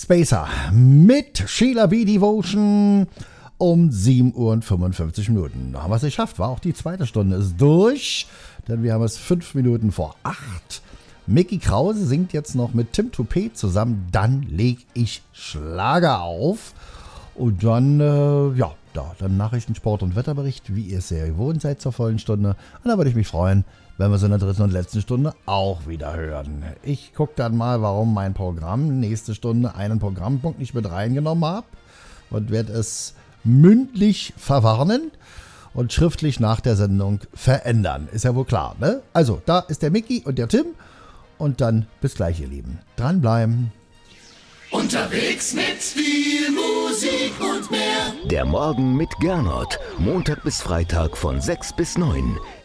Spacer mit Sheila B. Devotion um 7:55 Uhr. Da haben wir es geschafft, war auch die zweite Stunde ist durch, denn wir haben es 5 Minuten vor 8. Micky Krause singt jetzt noch mit Tim Toupet zusammen, dann leg ich Schlager auf und dann, dann Nachrichten, Sport und Wetterbericht, wie ihr es ja gewohnt seid zur vollen Stunde. Und da würde ich mich freuen, wenn wir es in der dritten und letzten Stunde auch wieder hören. Ich gucke dann mal, warum mein Programm nächste Stunde einen Programmpunkt nicht mit reingenommen habe und werde es mündlich verwarnen und schriftlich nach der Sendung verändern. Ist ja wohl klar, ne? Also, da ist der Micky und der Tim und dann bis gleich, ihr Lieben. Dranbleiben. Unterwegs mit viel Musik und mehr. Der Morgen mit Gernot. Montag bis Freitag von 6 bis 9.